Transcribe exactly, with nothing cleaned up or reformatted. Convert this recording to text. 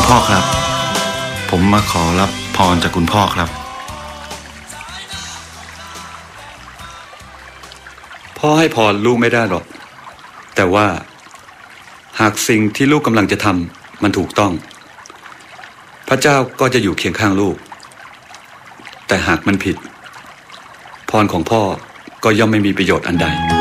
พ่อครับผมมาขอรับพรจากคุณพ่อครับพ่อให้พรลูกไม่ได้หรอกแต่ว่าหากสิ่งที่ลูกกำลังจะทำมันถูกต้องพระเจ้าก็จะอยู่เคียงข้างลูกแต่หากมันผิดพรของพ่อก็ย่อมไม่มีประโยชน์อันใด